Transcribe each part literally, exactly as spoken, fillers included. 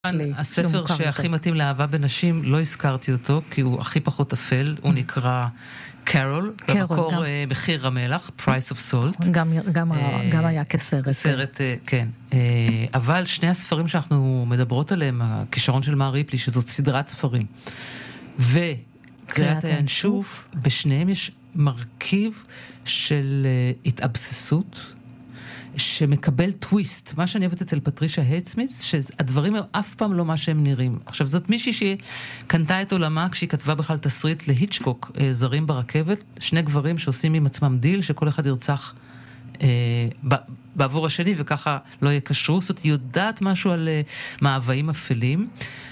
הספר שהכי מתאים לאהבה בנשים, לא הזכרתי אותו, כי הוא הכי פחות אפל, הוא נקרא קרול, במקור מחיר המלח, Price of Salt. גם היה כסרט. סרט, כן. אבל שני הספרים שאנחנו מדברות עליהם, הכישרון של מר ריפלי, שזאת סדרת ספרים, וקריאת הינשוף, בשניהם יש מרכיב של התאבססות, שמקבל טוויסט. מה שאני אוהבת אצל פטרישה הייטסמית' שהדברים הם אף פעם לא מה שהם נראים. עכשיו, זאת מישהי שקנתה את עולמה כשהיא כתבה בכלל תסריט להיצ'קוק, זרים ברכבת, שני גברים שעושים עם עצמם דיל, שכל אחד ירצח אה, בעבור השני, וככה לא יקשרו. זאת יודעת משהו על אה, מאוויים אפלים,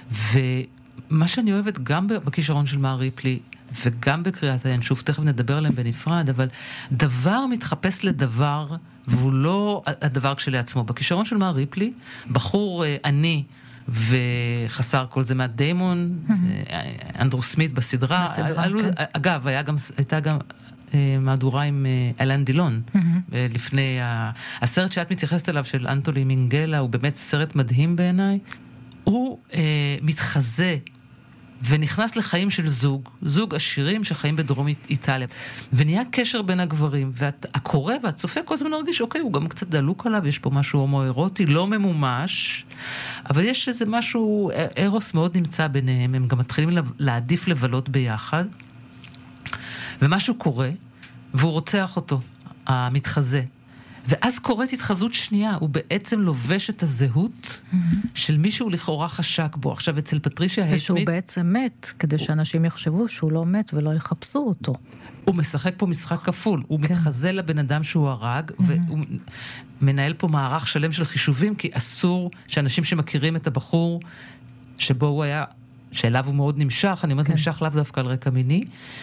ומה שאני אוהבת גם בכישרון של מר ריפלי, וגם בקריאת הינשוף, תכף נדבר עליהם בנפרד, אבל דבר מתחפש לדבר, והוא לא הדבר כשלעצמו. בכישרון של מר ריפלי, בחור עני וחסר כל זה, מאט דיימון, אנדרו סמית בסדרה, אגב, הייתה גם מהדורה עם אלן דילון, לפני הסרט שאת מתייחסת אליו של אנטוני מינגלה, הוא באמת סרט מדהים בעיניי, הוא מתחזה, ונכנס לחיים של זוג, זוג עשירים שחיים בדרום איטליה, ונהיה קשר בין הגברים, והקורא והצופה כל הזמן מרגיש, אוקיי, הוא גם קצת דלוק עליו, יש פה משהו הומואירוטי, לא ממומש, אבל יש איזה משהו, ארוס מאוד נמצא ביניהם, הם גם מתחילים להעדיף לבלות ביחד, ומשהו קורה, והוא רוצח אותו, המתחזה. ואז קורית התחזות שנייה, הוא בעצם לובש את הזהות של מישהו לכאורה חשק בו. עכשיו, אצל פטרישה הייטסמית' ושהוא בעצם מת, כדי שאנשים יחשבו שהוא לא מת ולא יחפשו אותו. הוא משחק פה משחק כפול, הוא מתחזה לבן אדם שהוא הרג, והוא מנהל פה מערך שלם של חישובים, כי אסור שאנשים שמכירים את הבחור, שבו הוא היה, שאליו הוא מאוד נמשך, אני אומרת נמשך לאו דווקא על רקע מיני,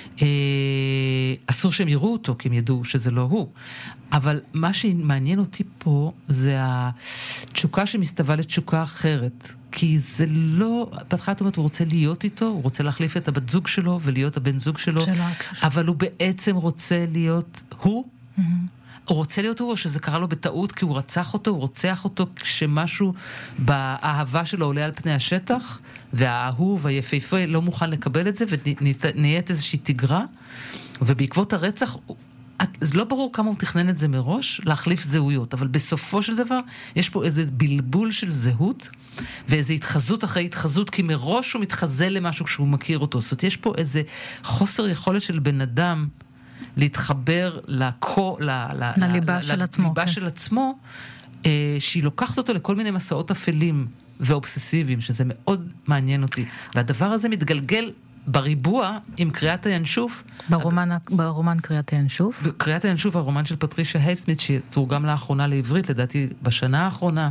אסור שהם יראו אותו, כי הם ידעו שזה לא הוא. אבל מה שמעניין אותי פה, זה התשוקה שמסתווה לתשוקה אחרת. כי זה לא, בהתחלה את אומרת, הוא רוצה להיות איתו, הוא רוצה להחליף את הבת זוג שלו, ולהיות הבן זוג שלו, אבל הוא בעצם רוצה להיות הוא, הוא רוצה להיות הוא, או שזה קרה לו בטעות, כי הוא רצח אותו, הוא רוצח אותו, כשמשהו באהבה שלו עולה על פני השטח, והאהוב, היפהפה, לא מוכן לקבל את זה, ונהיית איזושהי תגרה, ובעקבות הרצח, אז לא ברור כמה הוא תכנן את זה מראש, להחליף זהויות, אבל בסופו של דבר, יש פה איזה בלבול של זהות, ואיזו התחזות אחרי התחזות, כי מראש הוא מתחזה למשהו כשהוא מכיר אותו. זאת אומרת, יש פה איזה חוסר יכולת של בן אדם, להתחבר לקו, ל, ל, לליבה ל, של ל, עצמו, לליבה כן. של עצמו, אה, שהיא לוקחת אותו לכל מיני מסעות אפלים ואובססיביים, שזה מאוד מעניין אותי. והדבר הזה מתגלגל בריבוע עם קריאת הינשוף. ברומן, ברומן קריאת הינשוף? קריאת הינשוף, הרומן של פטרישה הייטסמית' שתורגם לאחרונה לעברית, לדעתי בשנה האחרונה.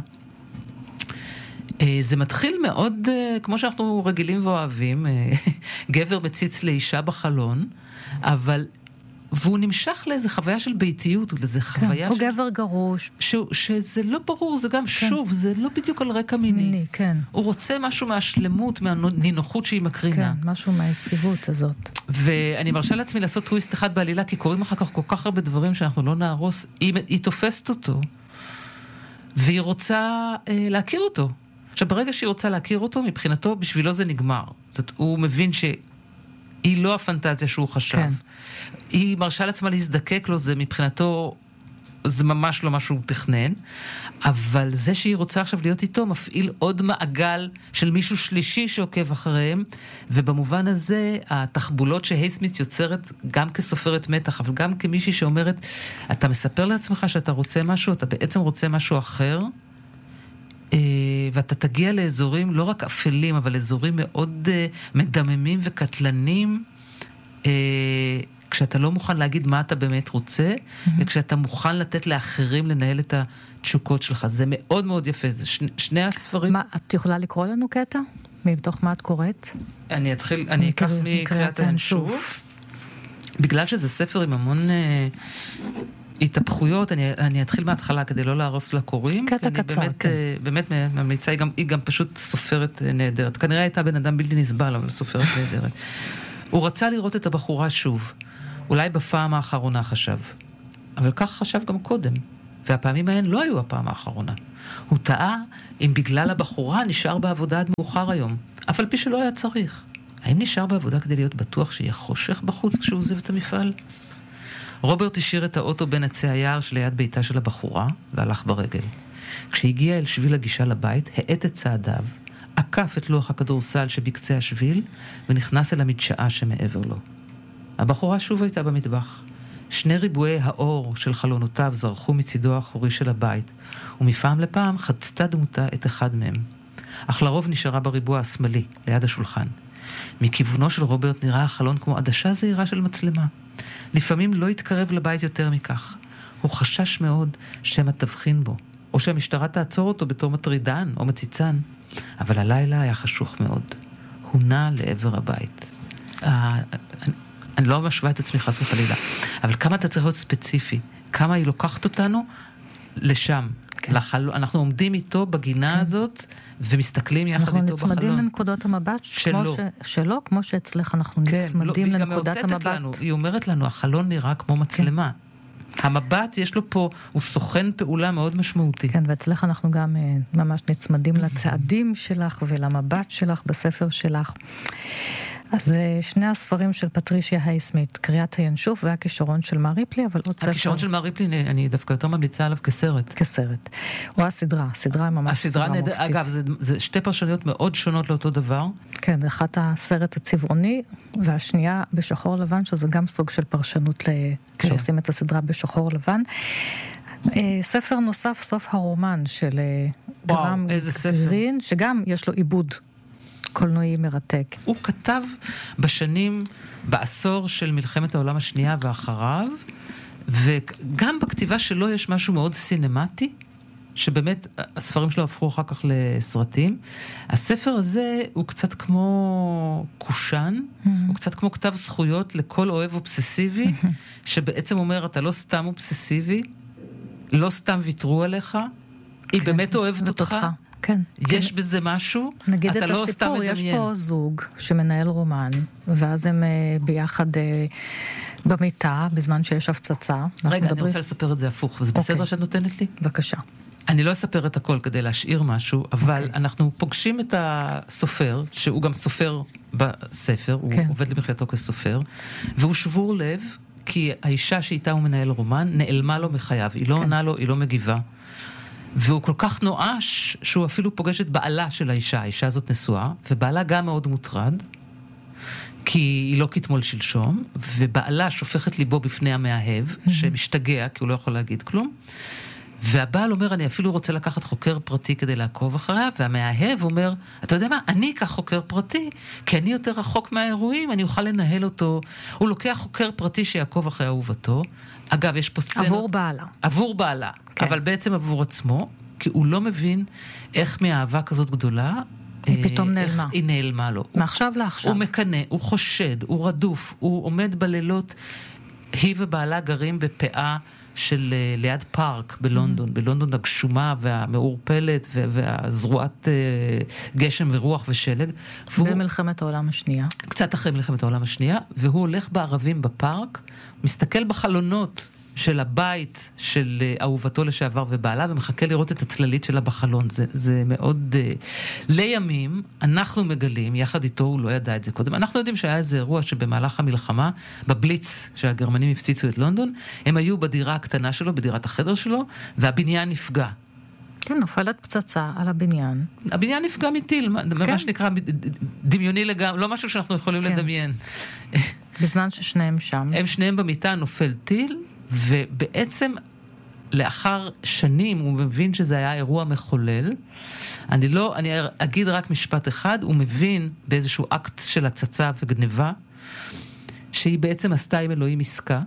זה מתחיל מאוד, כמו שאנחנו רגילים ואוהבים, גבר מציץ לאישה בחלון, אבל והוא נמשך לאיזה חוויה של ביתיות, לאיזה חוויה הוא של... גבר גרוש. ש... שזה לא ברור, זה גם שוב, זה לא בדיוק על רקע מיני. מיני, כן. הוא רוצה משהו מהשלמות, מהנינוחות שהיא מקרינה. כן, משהו מהיציבות הזאת. ואני מרשה לעצמי לעשות טוויסט אחד בעלילה, כי קוראים אחר כך כל כך הרבה דברים שאנחנו לא נהרוס. היא, היא תופסת אותו, והיא רוצה אה, להכיר אותו. עכשיו, ברגע שהיא רוצה להכיר אותו, מבחינתו, בשבילו זה נגמר. זאת, הוא מבין שהיא לא הפנטזיה שהוא חשב. כן. היא מרשה לעצמה להזדקק לו, זה מבחינתו, זה ממש לא מה שהוא תכנן, אבל זה שהיא רוצה עכשיו להיות איתו, מפעיל עוד מעגל של מישהו שלישי שעוקב אחריהם, ובמובן הזה, התחבולות שהייטסמית' יוצרת גם כסופרת מתח, אבל גם כמישהי שאומרת, אתה מספר לעצמך שאתה רוצה משהו, אתה בעצם רוצה משהו אחר, ואתה תגיע לאזורים לא רק אפלים, אבל אזורים מאוד מדממים וקטלנים, כשאתה לא מוכן להגיד מה אתה באמת רוצה, mm-hmm. וכשאתה מוכן לתת לאחרים לנהל את התשוקות שלך. זה מאוד מאוד יפה. זה ש... שני הספרים... מה, את יכולה לקרוא לנו קטע? מתוך מה את קוראת? אני אתחיל, אני אקח מקריאת הינשוף. בגלל שזה ספר עם המון אה, התהפכויות, אני, אני אתחיל מההתחלה כדי לא להרוס לקוראים. קטע קצר, באמת, כן. אה, באמת ממליצה, היא גם, היא גם פשוט סופרת אה, נהדרת. כנראה הייתה בן אדם בלתי נסבל, אבל סופרת נהדרת. הוא רצה לראות את הבחורה שוב. אולי בפעם האחרונה חשב. אבל כך חשב גם קודם. והפעמים ההן לא היו הפעם האחרונה. הוא טעה אם בגלל הבחורה נשאר בעבודה עד מאוחר היום, אף על פי שלא היה צריך. האם נשאר בעבודה כדי להיות בטוח שיהיה חושך בחוץ כשהוא עוזב את המפעל? רוברט השאיר את האוטו בין עצי היער שליד ביתה של הבחורה והלך ברגל. כשהגיע אל שביל הגישה לבית, העט את צעדיו, עקף את לוח הכדורסל שבקצה השביל ונכנס אל המדשאה שמעבר לו. הבחורה שוב הייתה במטבח. שני ריבועי האור של חלונותיו זרחו מצידו האחורי של הבית, ומפעם לפעם חצתה דמותה את אחד מהם. אך לרוב נשארה בריבוע השמאלי, ליד השולחן. מכיוונו של רוברט נראה החלון כמו עדשה זהירה של מצלמה. לפעמים לא התקרב לבית יותר מכך. הוא חשש מאוד שמא תבחין בו, או שהמשטרה תעצור אותו בתור מטרידן או מציצן. אבל הלילה היה חשוך מאוד. הוא נע לעבר הבית. אני לא משווה את עצמי חס וחלילה, אבל כמה אתה צריך להיות ספציפי, כמה היא לוקחת אותנו לשם. כן. לחל... אנחנו עומדים איתו בגינה כן. הזאת, ומסתכלים יחד איתו בחלון. אנחנו נצמדים לנקודות המבט שלו, ש... שלו, כמו שאצלך אנחנו כן, נצמדים לא, לנקודת המבט. לנו, היא אומרת לנו, החלון נראה כמו מצלמה. כן. המבט יש לו פה, הוא סוכן פעולה מאוד משמעותי. כן, ואצלך אנחנו גם uh, ממש נצמדים לצעדים שלך ולמבט שלך בספר שלך. אז שני הספרים של פטרישיה הייסמית, קריאת הינשוף והכישרון של מר ריפלי, אבל עוד ספר. הכישרון של מר ריפלי, אני דווקא יותר ממליצה עליו כסרט. כסרט. או הסדרה, הסדרה ממש סדרה מופתית. אגב, זה, זה שתי פרשניות מאוד שונות לאותו דבר. כן, אחת הסרט הצבעוני, והשנייה בשחור לבן, שזה גם סוג של פרשנות כן. שעושים את הסדרה בשחור לבן. ספר נוסף, סוף הרומן של גרם גרין, שגם יש לו עיבוד. קולנועי מרתק. הוא כתב בשנים, בעשור של מלחמת העולם השנייה ואחריו, וגם בכתיבה שלו יש משהו מאוד סינמטי, שבאמת הספרים שלו הפכו אחר כך לסרטים. הספר הזה הוא קצת כמו קושן, mm-hmm. הוא קצת כמו כתב זכויות לכל אוהב אובססיבי, mm-hmm. שבעצם אומר, אתה לא סתם אובססיבי, לא סתם ויתרו עליך, היא כן, באמת אוהבת אותך. אותך. כן. יש כן. בזה משהו? נגיד את לא הסיפור, יש פה זוג שמנהל רומן, ואז הם uh, ביחד uh, במיטה, בזמן שיש הפצצה. רגע, מדברים... אני רוצה לספר את זה הפוך, וזה okay. בסדר שאת נותנת לי? בבקשה. אני לא אספר את הכל כדי להשאיר משהו, אבל okay. אנחנו פוגשים את הסופר, שהוא גם סופר בספר, okay. הוא עובד למחייתו כסופר, והוא שבור לב, כי האישה שאיתה הוא מנהל רומן, נעלמה לו מחייו, היא לא okay. עונה לו, היא לא מגיבה. והוא כל כך נואש שהוא אפילו פוגש את בעלה של האישה, האישה הזאת נשואה, ובעלה גם מאוד מוטרד, כי היא לא כתמול שלשום, ובעלה שופכת ליבו בפני המאהב, mm-hmm. שמשתגע, כי הוא לא יכול להגיד כלום, והבעל אומר, אני אפילו רוצה לקחת חוקר פרטי כדי לעקוב אחריה, והמאהב אומר, אתה יודע מה, אני אקח חוקר פרטי, כי אני יותר רחוק מהאירועים, אני אוכל לנהל אותו. הוא לוקח חוקר פרטי שיעקוב אחרי אהובתו. אגב, יש פה סצנות... עבור בעלה. עבור בעלה, כן. אבל בעצם עבור עצמו, כי הוא לא מבין איך מהאהבה כזאת גדולה, היא פתאום נעלמה. היא נעלמה לו. מעכשיו לעכשיו. הוא מקנה, הוא חושד, הוא רדוף, הוא עומד בלילות, היא ובעלה גרים בפאה, של ליד פארק בלונדון, בלונדון הגשומה והמעורפלת והזרועת גשם ורוח ושלג. במלחמת העולם השנייה. קצת אחרי מלחמת העולם השנייה, והוא הולך בערבים בפארק, מסתכל בחלונות של הבית של אהובתו לשעבר ובעלה, ומחכה לראות את הצללית שלה בחלון. זה, זה מאוד... Uh, לימים, אנחנו מגלים, יחד איתו הוא לא ידע את זה קודם, אנחנו יודעים שהיה איזה אירוע שבמהלך המלחמה, בבליץ שהגרמנים הפציצו את לונדון, הם היו בדירה הקטנה שלו, בדירת החדר שלו, והבניין נפגע. כן, נופלת פצצה על הבניין. הבניין נפגע מטיל, כן. מה שנקרא דמיוני לגמרי, לא משהו שאנחנו יכולים כן. לדמיין. בזמן ששניהם שם. הם שניהם במיטה, נופל טיל, ובעצם לאחר שנים הוא מבין שזה היה אירוע מחולל. אני לא, אני אגיד רק משפט אחד, הוא מבין באיזשהו אקט של הצצה וגניבה, שהיא בעצם עשתה עם אלוהים עסקה,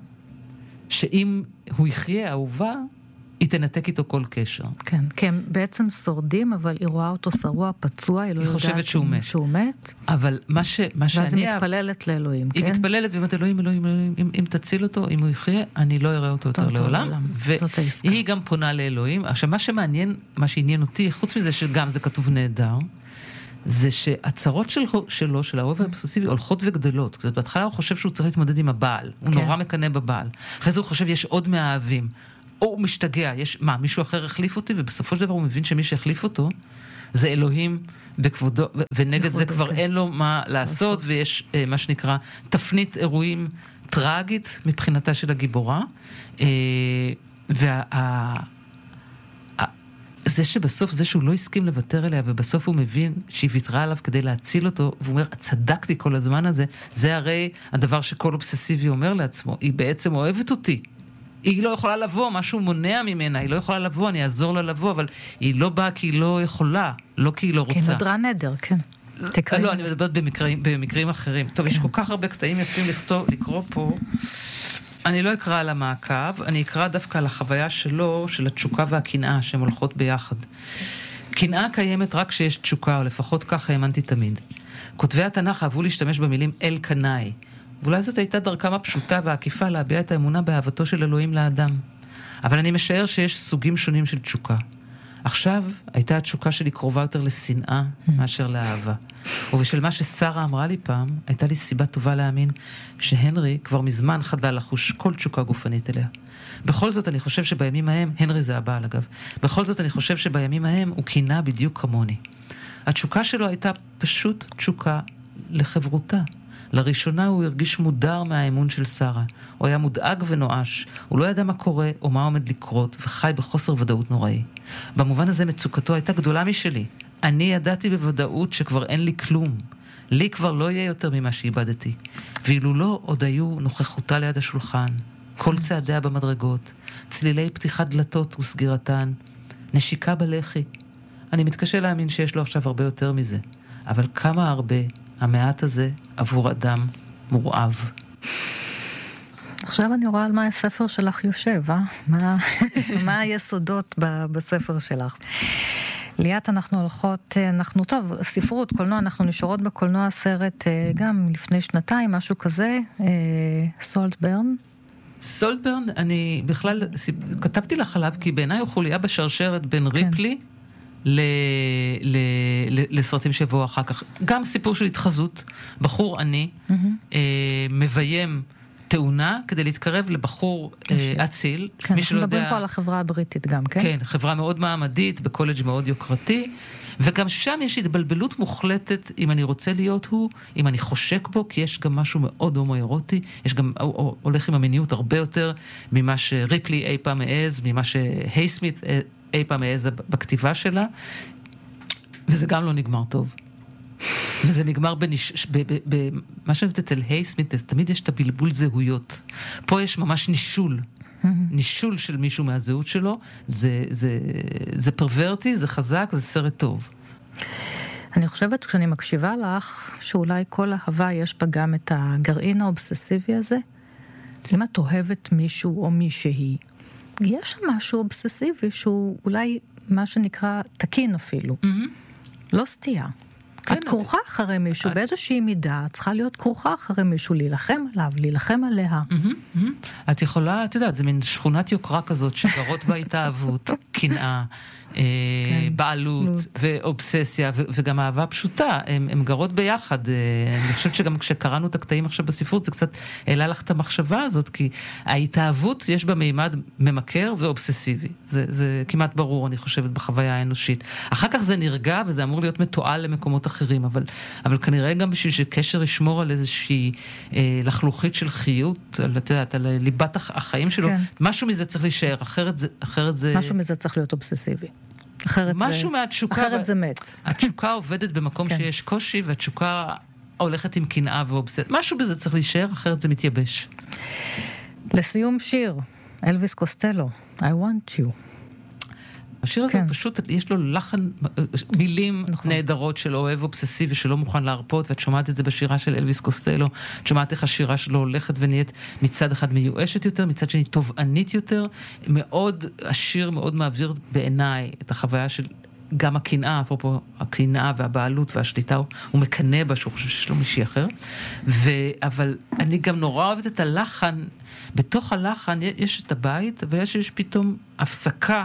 שאם הוא יחיה אהובה, היא תנתק איתו כל קשר. כן, כי הם בעצם שורדים, אבל היא רואה אותו שרוע, פצוע, היא לא יודעת חושבת שהוא מת. שהוא מת. אבל מה, ש, מה שאני... ואז היא מתפללת לאלוהים, היא כן? היא מתפללת ואומרת, אלוהים, אלוהים, אלוהים, אם, אם תציל אותו, אם הוא יחיה, אני לא אראה אותו יותר לעולם. והיא גם פונה לאלוהים. עכשיו, מה שמעניין, מה שעניין אותי, חוץ מזה שגם זה כתוב נהדר, זה שהצרות של, שלו, של האוהב האובססיבי, הולכות וגדלות. זאת בהתחלה הוא חושב שהוא צריך להתמודד עם הבעל. הוא נורא מקנא בבעל. אחרי זה הוא חושב, יש עוד מהאהבים. הוא משתגע, יש, מה, מישהו אחר החליף אותי, ובסופו של דבר הוא מבין שמי שהחליף אותו, זה אלוהים בכבודו, ונגד זה כבר אין לו מה לעשות, ויש מה שנקרא תפנית אירועים טרגית מבחינתה של הגיבורה, וה... זה שבסוף, זה שהוא לא הסכים לוותר אליה, ובסוף הוא מבין שהיא ויתרה עליו כדי להציל אותו, והוא אומר, צדקתי כל הזמן הזה, זה הרי הדבר שכל אובססיבי אומר לעצמו, היא בעצם אוהבת אותי, היא לא יכולה לבוא, משהו מונע ממנה, היא לא יכולה לבוא, אני אעזור לה לבוא, אבל היא לא באה כי היא לא יכולה, לא כי היא לא רוצה. כי נדרה נדר, כן. לא, אני מדברת במקרים, במקרים אחרים. טוב, יש כל כך הרבה קטעים יפים לכתוב, לקרוא פה, אני לא אקרא על המעקב, אני אקרא דווקא על החוויה שלו, של התשוקה והקנאה, שהן הולכות ביחד. קנאה קיימת רק כשיש תשוקה, או לפחות ככה האמנתי תמיד. כותבי התנ"ך אהבו להשתמש במילים אל קנאי, ואולי זאת הייתה דרכם הפשוטה והעקיפה להביע את האמונה באהבתו של אלוהים לאדם. אבל אני משער שיש סוגים שונים של תשוקה. עכשיו הייתה התשוקה שלי קרובה יותר לשנאה מאשר לאהבה. ובשל מה ששרה אמרה לי פעם, הייתה לי סיבה טובה להאמין שהנרי כבר מזמן חדל לחוש כל תשוקה גופנית אליה. בכל זאת אני חושב שבימים ההם, הנרי זה הבעל אגב, בכל זאת אני חושב שבימים ההם הוא קינה בדיוק כמוני. התשוקה שלו הייתה פשוט תשוקה לחברותה. לראשונה הוא הרגיש מודר מהאמון של שרה. הוא היה מודאג ונואש, הוא לא ידע מה קורה או מה עומד לקרות, וחי בחוסר ודאות נוראי. במובן הזה מצוקתו הייתה גדולה משלי. אני ידעתי בוודאות שכבר אין לי כלום. לי כבר לא יהיה יותר ממה שאיבדתי. ואילו לא, עוד היו נוכחותה ליד השולחן, כל צעדיה במדרגות, צלילי פתיחת דלתות וסגירתן, נשיקה בלחי. אני מתקשה להאמין שיש לו עכשיו הרבה יותר מזה. אבל כמה הרבה המעט הזה עבור אדם מורעב. עכשיו אני רואה על מה הספר שלך יושב, אה? מה, מה היסודות ב, בספר שלך? ליאת, אנחנו הולכות, אנחנו, טוב, ספרות, קולנוע, אנחנו נשארות בקולנוע סרט גם לפני שנתיים, משהו כזה, סולטברן. סולטברן, אני בכלל, כתבתי לך עליו, כי בעיניי הוא חוליה בשרשרת בין כן. ריפלי, ל, ל, ל, לסרטים שיבואו אחר כך. גם סיפור של התחזות, בחור עני, mm-hmm. אה, מביים תאונה כדי להתקרב לבחור אה, אציל. כן, אנחנו מדברים יודע, פה על החברה הבריטית גם, כן? כן, חברה מאוד מעמדית, בקולג' מאוד יוקרתי, וגם שם יש התבלבלות מוחלטת אם אני רוצה להיות הוא, אם אני חושק בו, כי יש גם משהו מאוד הומואירוטי, יש גם, הולך עם המיניות הרבה יותר ממה שריפלי אי פעם העז, ממה שהייסמית אי פעם העז בכתיבה שלה, וזה גם לא נגמר טוב. וזה נגמר בנש... ב... ב... ב... מה שאני יודעת אצל הייסמית, תמיד יש את הבלבול זהויות. פה יש ממש נישול. נישול של מישהו מהזהות שלו. זה, זה, זה פרוורטי, זה חזק, זה סרט טוב. אני חושבת כשאני מקשיבה לך, שאולי כל אהבה יש בה גם את הגרעין האובססיבי הזה. אם את אוהבת מישהו או מישהי, יש שם משהו אובססיבי שהוא אולי מה שנקרא תקין אפילו. לא סטייה. את כרוכה אחרי מישהו, באיזושהי מידה, את צריכה להיות כרוכה אחרי מישהו, להילחם עליו, להילחם עליה. את יכולה, את יודעת, זה מין שכונת יוקרה כזאת, שגרות בה התאהבות, קנאה, בעלות ואובססיה, וגם אהבה פשוטה, הן גרות ביחד. אני חושבת שגם כשקראנו את הקטעים עכשיו בספרות, זה קצת העלה לך את המחשבה הזאת, כי ההתאהבות יש בה מימד ממכר ואובססיבי. זה כמעט ברור, אני חושבת, בחוויה האנושית. אחר כך זה נרגע, וזה אמור להיות מתועל למקומות אחרים, אבל, אבל כנראה גם בשביל שקשר ישמור על איזושהי אה, לחלוכית של חיות, על, את יודעת, על ליבת החיים שלו, כן. משהו מזה צריך להישאר, אחרת זה, אחרת זה... משהו מזה צריך להיות אובססיבי. אחרת משהו זה... מהתשוקה... אחרת זה מת. התשוקה עובדת במקום כן. שיש קושי, והתשוקה הולכת עם קנאה ואובססיביות. משהו בזה צריך להישאר, אחרת זה מתייבש. לסיום שיר, אלוויס קוסטלו, I want you. השיר הזה כן. פשוט, יש לו לחן, מילים נכון. נהדרות של אוהב אובססיבי שלא מוכן להרפות, ואת שומעת את זה בשירה של אלוויס קוסטלו, את שומעת איך השירה שלו הולכת ונהיית מצד אחד מיואשת יותר, מצד שני תובענית יותר, מאוד, השיר מאוד מעביר בעיניי את החוויה של גם הקנאה, אפרופו הקנאה והבעלות והשליטה, הוא מקנא בה שהוא חושב שיש לו מישהי אחר, ו... אבל אני גם נורא אוהבת את הלחן, בתוך הלחן יש את הבית, ויש יש פתאום הפסקה,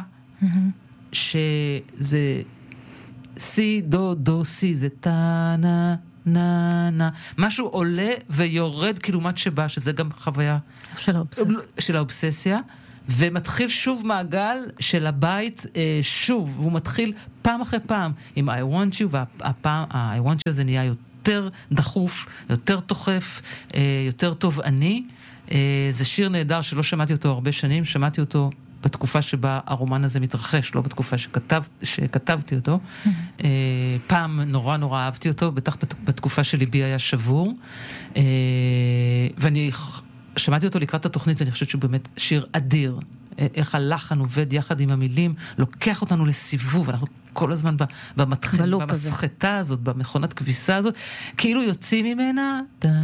שזה סי, דו, דו, סי, זה טה, נה, נה, נה. משהו עולה ויורד כאילו מת שבא, שזה גם חוויה של האובססיה. של האובססיה, ומתחיל שוב מעגל של הבית, שוב, והוא מתחיל פעם אחרי פעם עם I want you, והפעם ה-I want you הזה נהיה יותר דחוף, יותר תוחף, יותר תובעני. זה שיר נהדר שלא שמעתי אותו הרבה שנים, שמעתי אותו בתקופה שבה הרומן הזה מתרחש, לא בתקופה שכתב, שכתבתי אותו. Mm-hmm. פעם נורא נורא אהבתי אותו, בטח בתקופה שליבי היה שבור. ואני שמעתי אותו לקראת התוכנית, ואני חושבת שהוא באמת שיר אדיר. איך הלחן עובד יחד עם המילים, לוקח אותנו לסיבוב, אנחנו כל הזמן במתחיל, במסחטה הזאת, במכונת כביסה הזאת, כאילו יוצאים ממנה,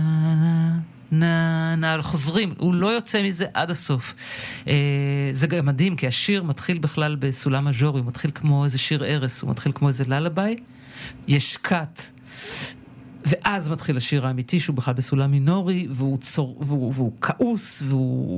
נה, נה, חוזרים, הוא לא יוצא מזה עד הסוף. זה גם מדהים, כי השיר מתחיל בכלל בסולם מז'ורי, הוא מתחיל כמו איזה שיר ערס, הוא מתחיל כמו איזה ללביי, יש קאט, ואז מתחיל השיר האמיתי, שהוא בכלל בסולם מינורי, והוא, צור, והוא, והוא כעוס, והוא